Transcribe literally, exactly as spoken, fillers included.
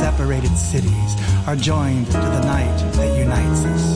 separated cities are joined to the night that unites us.